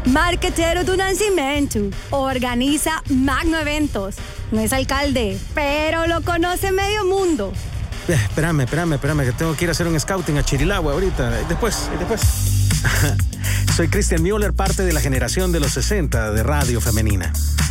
marquetero do Nascimento, organiza magno eventos. No es alcalde, pero lo conoce medio mundo. Espérame, que tengo que ir a hacer un scouting a Chirilagua ahorita. Después. Soy Christian Müller, parte de la generación de los 60 de Radio Femenina.